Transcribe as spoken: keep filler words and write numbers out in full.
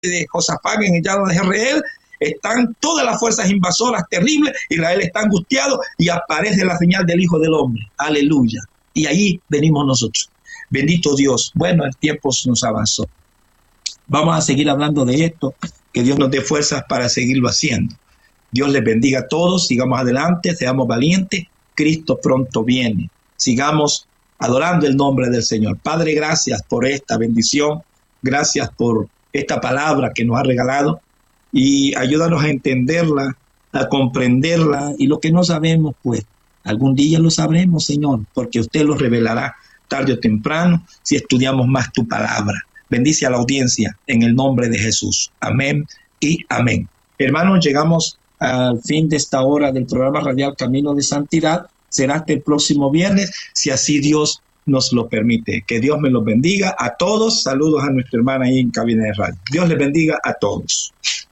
de Josafat en el llano de Jezreel, están todas las fuerzas invasoras terribles, Israel está angustiado y aparece la señal del Hijo del Hombre. Aleluya. Y ahí venimos nosotros. Bendito Dios. Bueno, el tiempo nos avanzó. Vamos a seguir hablando de esto, que Dios nos dé fuerzas para seguirlo haciendo. Dios les bendiga a todos, sigamos adelante, seamos valientes, Cristo pronto viene. Sigamos adorando el nombre del Señor. Padre, gracias por esta bendición, gracias por esta palabra que nos ha regalado y ayúdanos a entenderla, a comprenderla, y lo que no sabemos, pues, algún día lo sabremos, Señor, porque usted lo revelará tarde o temprano si estudiamos más tu palabra. Bendice a la audiencia en el nombre de Jesús. Amén y amén. Hermanos, llegamos al fin de esta hora del programa radial Camino de Santidad. Será hasta el próximo viernes, si así Dios nos lo permite. Que Dios me los bendiga a todos. Saludos a nuestra hermana ahí en cabina de radio. Dios les bendiga a todos.